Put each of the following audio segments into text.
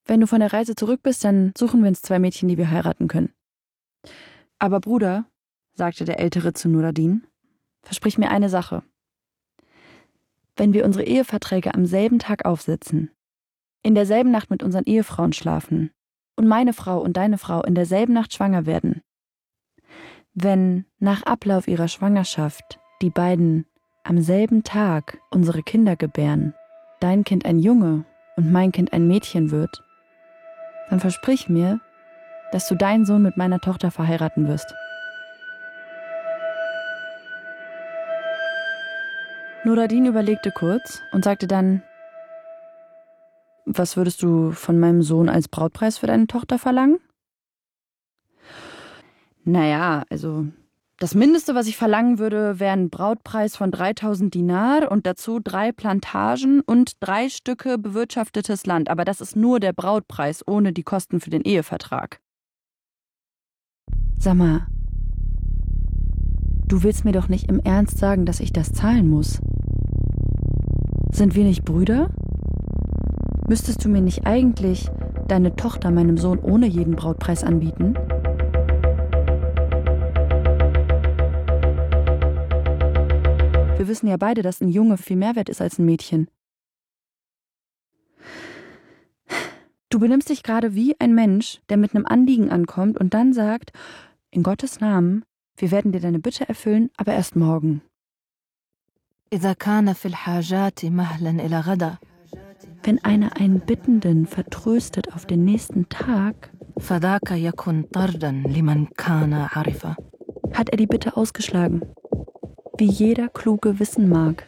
Wenn du von der Reise zurück bist, dann suchen wir uns 2 Mädchen, die wir heiraten können. Aber Bruder, sagte der Ältere zu Nuradin, versprich mir eine Sache. Wenn wir unsere Eheverträge am selben Tag aufsetzen, in derselben Nacht mit unseren Ehefrauen schlafen und meine Frau und deine Frau in derselben Nacht schwanger werden, wenn nach Ablauf ihrer Schwangerschaft die beiden am selben Tag unsere Kinder gebären, dein Kind ein Junge und mein Kind ein Mädchen wird, dann versprich mir, dass du deinen Sohn mit meiner Tochter verheiraten wirst. Nuradin überlegte kurz und sagte dann, was würdest du von meinem Sohn als Brautpreis für deine Tochter verlangen? Naja, also das Mindeste, was ich verlangen würde, wäre ein Brautpreis von 3000 Dinar und dazu 3 Plantagen und 3 Stücke bewirtschaftetes Land. Aber das ist nur der Brautpreis, ohne die Kosten für den Ehevertrag. Sag mal, du willst mir doch nicht im Ernst sagen, dass ich das zahlen muss. Sind wir nicht Brüder? Müsstest du mir nicht eigentlich deine Tochter meinem Sohn ohne jeden Brautpreis anbieten? Wir wissen ja beide, dass ein Junge viel mehr wert ist als ein Mädchen. Du benimmst dich gerade wie ein Mensch, der mit einem Anliegen ankommt und dann sagt, in Gottes Namen, wir werden dir deine Bitte erfüllen, aber erst morgen. Wenn einer einen Bittenden vertröstet auf den nächsten Tag, hat er die Bitte ausgeschlagen, wie jeder Kluge wissen mag.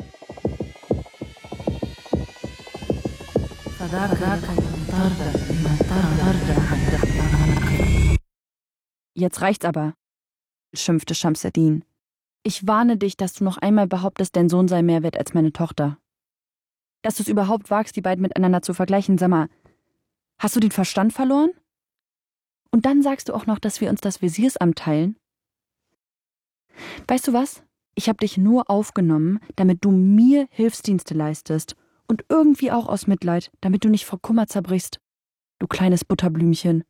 Jetzt reicht's aber, schimpfte Shamsuddin. Ich warne dich, dass du noch einmal behauptest, dein Sohn sei mehr wert als meine Tochter. Dass du es überhaupt wagst, die beiden miteinander zu vergleichen, sag mal, hast du den Verstand verloren? Und dann sagst du auch noch, dass wir uns das Visiersamt teilen? Weißt du was? Ich habe dich nur aufgenommen, damit du mir Hilfsdienste leistest und irgendwie auch aus Mitleid, damit du nicht vor Kummer zerbrichst, du kleines Butterblümchen.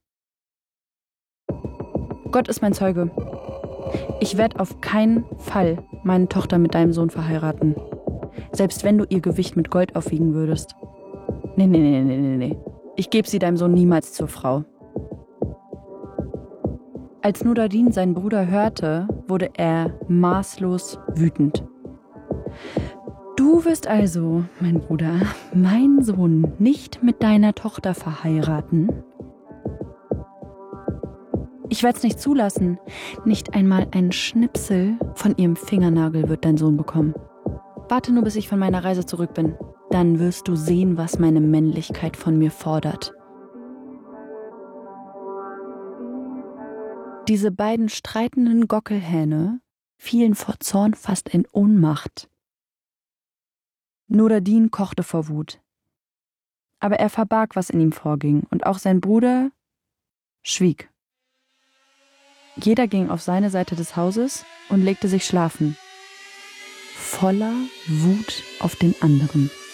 Gott ist mein Zeuge. Ich werde auf keinen Fall meine Tochter mit deinem Sohn verheiraten. Selbst wenn du ihr Gewicht mit Gold aufwiegen würdest. Nee. Ich gebe sie deinem Sohn niemals zur Frau. Als Nuradin seinen Bruder hörte, wurde er maßlos wütend. Du wirst also, mein Bruder, meinen Sohn nicht mit deiner Tochter verheiraten? Ich werde es nicht zulassen. Nicht einmal ein Schnipsel von ihrem Fingernagel wird dein Sohn bekommen. Warte nur, bis ich von meiner Reise zurück bin. Dann wirst du sehen, was meine Männlichkeit von mir fordert. Diese beiden streitenden Gockelhähne fielen vor Zorn fast in Ohnmacht. Nuradin kochte vor Wut. Aber er verbarg, was in ihm vorging, und auch sein Bruder schwieg. Jeder ging auf seine Seite des Hauses und legte sich schlafen, voller Wut auf den anderen.